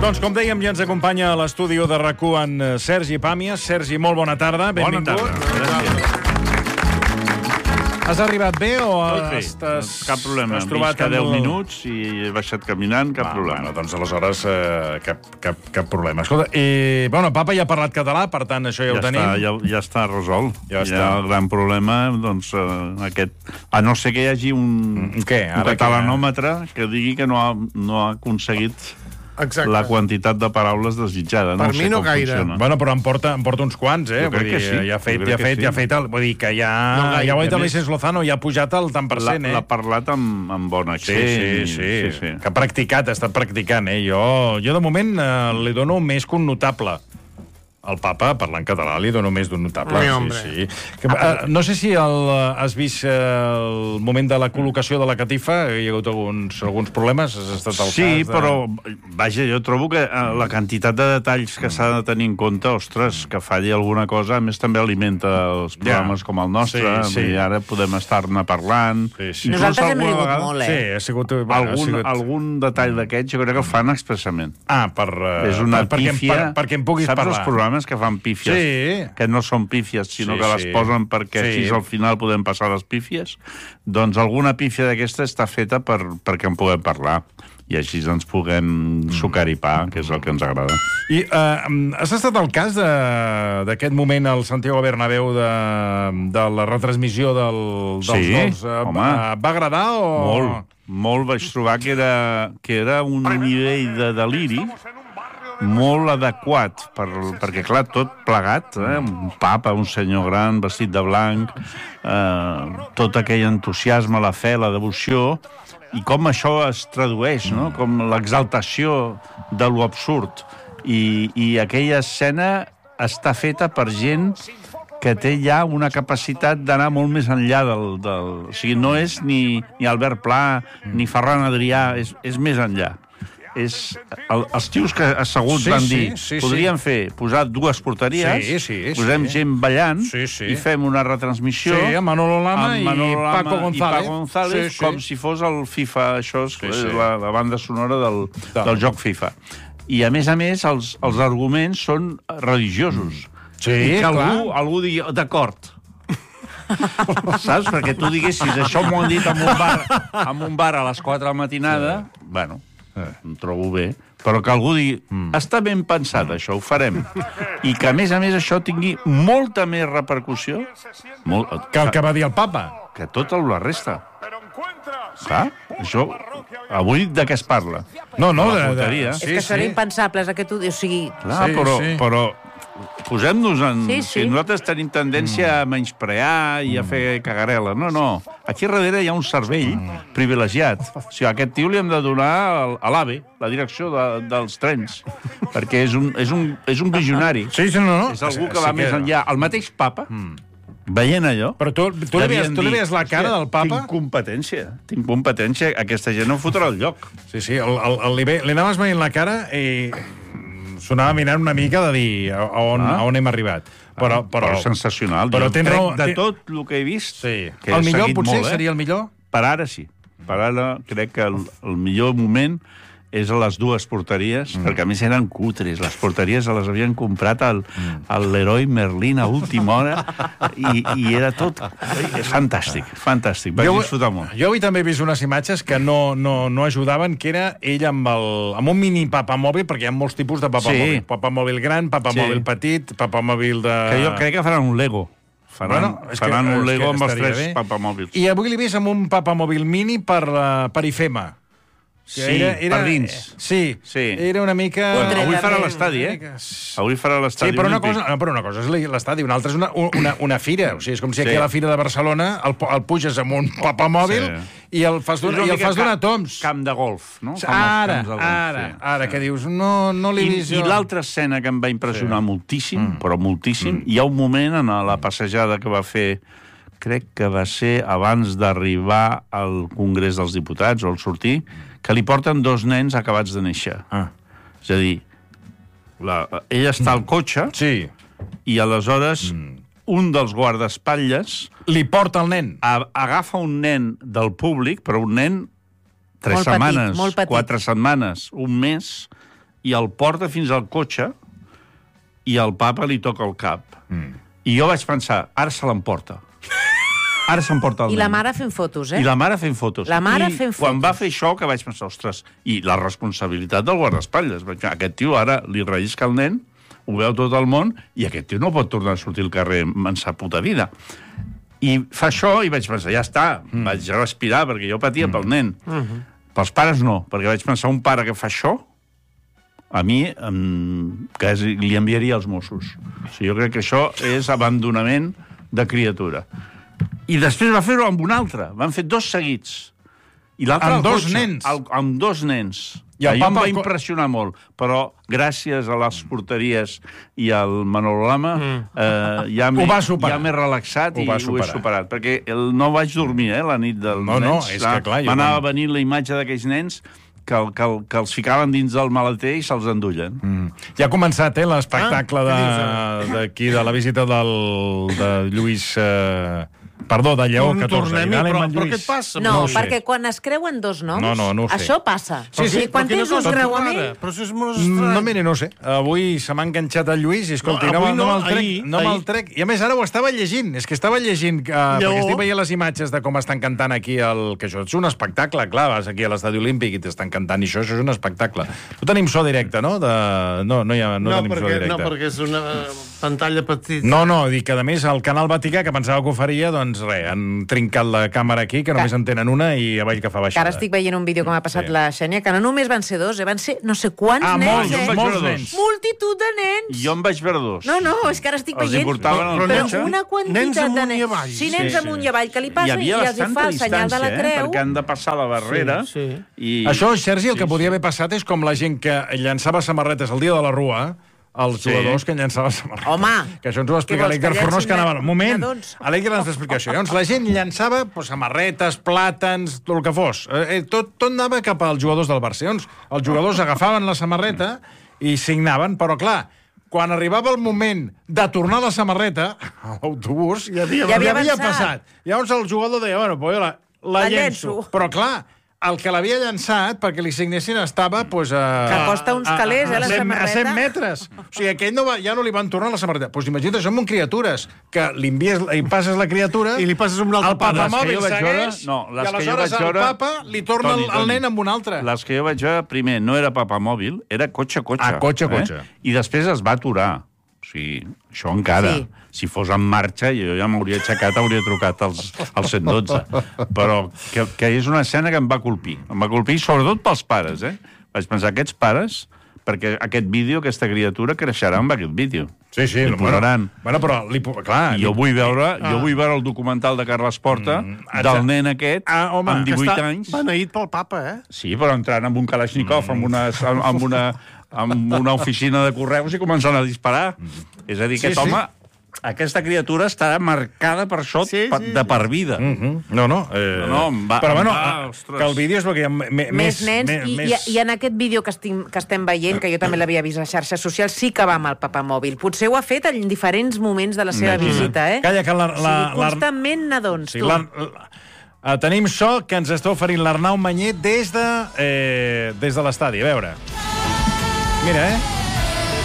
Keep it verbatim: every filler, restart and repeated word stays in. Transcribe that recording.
Doncs, com dèiem, ja ens acompanya a l'estudi de RAC1 en Sergi Pàmies. Sergi, molt bona tarda. Benvingut. Bona tarda. Gràcies. Has arribat bé o Tot bé. estàs... Cap problema. Has Hem trobat vist que deu el- minuts i he baixat caminant, cap Va, problema. Bueno, doncs aleshores eh, cap, cap, cap problema. Escolta, i, bueno, papa ja ha parlat català, per tant, això ja, ja, ho tenim. està, ja, ja està resolt. Ja Ja, està. El gran problema, doncs, eh, aquest... A no ser que hi hagi un, Mm, què? un Ara catalanòmetre que digui que no ha, no ha aconseguit Exacte. la quantitat de paraules desitjada. Per no mi sé no com gaire. funciona. Bueno, però em porta, em porta uns quants, eh? Jo crec Vull dir, que sí. Ja ha fet, Jo crec ja ha que fet, sí. ja ha fet... El, vull dir que ja, No gaire. ja ho ha dit A el més- Vicens Lozano, ja ha pujat el tant per L'ha cent, eh? l'ha parlat amb, amb bon Sí, accent. sí, sí, sí. Que ha practicat, ha estat practicant, eh? Jo, jo de moment, eh, li dono més que un notable. El papa, parlant català, li dono més d'un notable. Ai, sí, hombre. sí. Que, eh, no sé si el, eh, has vist eh, el moment de la col·locació de la catifa, hi ha hagut alguns, alguns problemes, has estat al Sí, cas de... però, vaja, jo trobo que eh, la quantitat de detalls que s'ha de tenir en compte, ostres, que falli alguna cosa, a més també alimenta els programes Ja. com el nostre, Sí, sí. i ara podem estar-ne parlant. Sí, sí. Inclús Nosaltres hem alguna rigut vegada- molt, eh? Sí, ha sigut... Bueno, ha Algun, sigut... algun detall d'aquests jo crec que el fan expressament. Ah, per... eh, És una per, perquè, pífia... per, perquè em puguis Saps parlar. els programes que fan pífies? Sí. Que no són pífies, sinó Sí, que les sí. posen perquè Sí. així al final podem passar les pífies? Doncs alguna pífia d'aquesta està feta per, perquè en puguem parlar i així ens puguem sucar i pa, que és el que ens agrada. I uh, has estat al cas de- d'aquest moment al Santiago Bernabéu de, de la retransmissió del, dels Sí, gols? Uh, home. va, va agradar o...? Molt, molt vaig trobar que era, que era un nivell de deliri molt adequat, per, perquè, clar, tot plegat, eh? Un papa, un senyor gran, vestit de blanc, eh, tot aquell entusiasme, la fe, la devoció, i com això es tradueix, no? Com l'exaltació de lo absurd. I, I aquella escena està feta per gent que té ja una capacitat d'anar molt més enllà del... del... O sigui, no és ni, ni Albert Pla, ni Ferran Adrià, és, és més enllà. És el, els tios que asseguts Sí, van sí, dir sí, sí. podríem fer, posar dues porteries, Sí, sí, sí. posem gent ballant Sí, sí. i fem una retransmissió Sí, amb Manolo Lama amb i Manolo Lama Paco González. i Paco González, Sí, sí. com si fos el FIFA, això és Sí, sí. La, la banda sonora del, Del- del joc FIFA. I, a més a més, els, els arguments són religiosos. Sí, I que clar. algú, algú digui, d'acord, saps? Perquè tu diguessis, això m'ho han dit en un bar, en un bar a les quatre de la matinada, sí. Bueno, em trobo bé, però que algú digui, mm. està ben pensat, mm. això, ho farem. I que, a més a més, això tingui molta més repercussió molt, Que el que va dir el papa. que tota la resta. Clar? Això, avui de què es parla? No, no, De la de- de- puteria. És que serà impensable, és que tu... O sigui, Clar, Sí, però, sí. però posem-nos en... Sí, Si sí. nosaltres tenim tendència a menysprear i a fer cagarela. No, no. Aquí darrere hi ha un cervell privilegiat. O sigui, a aquest tio li hem de donar el- a l'AVE, la direcció de, dels trens, perquè és un, és un, és un visionari. Sí, sí, no, no. És algú que Sí va més enllà. El mateix papa, veient allò... Però tu, tu, li veies, devien tu li dir, veies la cara "Hòstia, del papa? Tinc competència, tinc competència. Aquesta gent no em fotrà el lloc. Sí, sí, el, el, el, li, ve- li anaves veient la cara i sonava mirant una mica de dir a, a, on, Ah. a on hem arribat. Però, però, Però sensacional. però jo tens crec raó, de ten- tot el que he vist... sí. que he El millor, seguit potser, molt, eh? seria el millor? Per ara sí. Per ara crec que el, el millor moment és a les dues porteries, mm. perquè a més eren cutres. Les porteries les havien comprat al, mm. al Leroy Merlin a última hora i, i era tot... És fantàstic, fantàstic. Vaig disfrutar molt. Jo avui també he vist unes imatges que no, no, no ajudaven, que era ell amb, el, amb un mini papamòbil, perquè hi ha molts tipus de papamòbil. Sí. Papamòbil gran, papamòbil Sí. petit, papamòbil de... Que jo crec que faran un Lego. Faran, Bueno, és que- faran un és que Lego amb els estaria tres bé. papamòbils. I avui l'he vist amb un papamòbil mini per, uh, per I F E M A. Que Sí, per dins. Sí, Sí. era una mica... Bueno, avui farà Completament. l'estadi, eh? Una mica- Avui farà Sí, l'estadi però una, olímpic. cosa, no, però una cosa és l'estadi, una altra és una, una, una fira. O sigui, és com si aquí Sí. a la Fira de Barcelona el, po- el puges amb un papamòbil Sí. i el fas És donar, una i el mica fas donar camp- toms. Camp de golf, no? Com els Ara, camps de golf, ara, sí. ara, que dius, no, no l'he I, vist i jo. l'altra escena que em va impressionar sí. moltíssim, mm. però moltíssim, mm. hi ha un moment en la passejada que va fer, crec que va ser abans d'arribar al Congrés dels Diputats o al sortir, que li porten dos nens acabats de néixer. Ah. És a dir, la, ell està al cotxe Sí, i aleshores mm. un dels guardaespatlles li porta el nen. a, agafa un nen del públic, però un nen tres Molt petit, setmanes, molt petit. quatre setmanes, un mes, i el porta fins al cotxe i el papa li toca el cap. Mm. I jo vaig pensar, ara se l'emporta. Ara s'emporta el I nen. la mare fent fotos, eh? I la mare fent fotos. La mare I fent quan fotos. va fer això, que vaig pensar, ostres, i la responsabilitat del guardaespatlles. Vaig dir, aquest tio ara li rellisca el nen, ho veu tot el món, i aquest tio no pot tornar a sortir al carrer en sa puta vida. I fa això i vaig pensar, ja està, mm. vaig respirar, perquè jo patia mm. pel nen. Mm -hmm. Pels pares no, perquè vaig pensar, un pare que fa això, a mi, em, que és, li enviaria als Mossos. O sigui, jo crec que això és abandonament de criatura. I després va fer-ho amb un altre. Van fer dos seguits. I l'altre amb dos cotxe, nens? El, amb dos nens. I el Allò papa... em va impressionar molt, però gràcies a les porteries i al Manolama mm. eh, ja m'he relaxat ho i ho he superat. Perquè el, no vaig dormir, eh, la nit dels no, nens. No, és que clar... M'anava no... venint la imatge d'aquells nens que, que, que els ficaven dins del maleter i se'ls endullen. Mm. Ja ha començat, eh, l'espectacle ah, d'aquí, de, de la visita del, de Lluís... Eh... Perdó, de Lleó catorze. Tornem-hi, però, però què et passa? No, no perquè quan es creuen dos noms, no, no, no això passa. Sí, sí, quan tens un creuament... Però això és molt estrany. No, mira, no sé. Avui se m'ha enganxat el Lluís i, escolti, no, no, no me'l trec. Ahir, no me'l trec. I, a més, ara ho estava llegint. És que estava llegint, uh, perquè estic veient les imatges de com estan cantant aquí el... Que això és un espectacle, clar. Vas aquí a l'Estadi Olímpic i t'estan cantant i això, això és un espectacle. No tenim so directe, no? De... No, no, hi ha, no, no tenim perquè, so directe. No, perquè és una pantalla petita. No, no, dic que, a més, el Canal Vaticà, que pensava que ho faria, doncs res, han trincat la càmera aquí, que només en tenen una, i avall que fa baixada. Que ara estic veient un vídeo que m'ha passat sí. la Xènia, que no només van ser dos, eh? Van ser no sé quants ah, nens, molts, eh? molts nens. Multitud de nens. Jo en vaig veure dos. No, no, és que ara estic veient... Els hi portaven al però cotxe. una quantitat de nens. Avall. Sí, nens sí, amunt sí. i avall, que li passa i, i els hi fa el senyal de la creu. Eh? Perquè han de passar la barrera. Sí, sí. I... Això, Sergi, el sí, que podia sí. haver passat és com la gent que llançava samarretes el dia de la Rua, els sí. jugadors que llançaven samarretes. Home! Que això ens ho va explicar l'Edgar Fornós, que anava... Un moment, l'Edgar ens va explicar això. Llavors, la gent llançava pues, samarretes, plàtans, tot el que fos. Eh, tot, tot anava cap als jugadors del Barça. Llavors, els jugadors agafaven la samarreta i signaven, però clar, quan arribava el moment de tornar la samarreta, a l'autobús, ja havia, ja havia, ja havia passat. Llavors el jugador deia, bueno, pues jo la, la, la llenço. llenço. Però clar, el que l'havia llençat, perquè li signessin, estava pues, a... Que costa uns calés, eh, la samarreta. A cent metres. O sigui, aquell no va, ja no li van tornar la samarreta. Doncs pues imagina't això amb criatures, que li envies, li passes la criatura... I li passes un altre el papa mòbil segueix, no, les i aleshores el papa li torna Toni, el, el nen amb un altre. Les que jo vaig veure, primer, no era papa mòbil, era cotxe-cotxe. Ah, cotxe-cotxe. Eh? I després es va aturar. O sigui, això encara... Sí. Si fos en marxa, jo ja m'hauria aixecat, hauria trucat als, als cent dotze. Però que, que és una escena que em va colpir. Em va colpir, sobretot pels pares, eh? Vaig pensar, aquests pares, perquè aquest vídeo, aquesta criatura, creixerà amb aquest vídeo. Sí, sí. Li posaran. Bueno, però, li, clar... I jo vull veure, ah. jo vull veure el documental de Carles Porta, mm, del nen aquest, ah, home, amb divuit anys. Beneït pel papa, eh? Sí, però entrant amb un Kalashnikov, mm. amb, una, amb, una, amb una oficina de correus i començant a disparar. Mm. És a dir, aquest sí, home... Sí. Aquesta criatura estarà marcada per això sí, sí, de per vida. Mm -hmm. No, no. Eh... no, no va, però bueno, va, que el vídeo és perquè hi ha més... Més nens, més, i, més... i, i en aquest vídeo que, estim, que estem veient, que jo també l'havia vist a xarxes socials, sí que va amb el papamòbil. Potser ho ha fet en diferents moments de la seva Imagina. visita, eh? Calla, que la... la, o sigui, constantment nadons, sí, tu. La, la, tenim so que ens està oferint l'Arnau Mañé des de, eh, des de l'estadi. A veure. Mira, eh?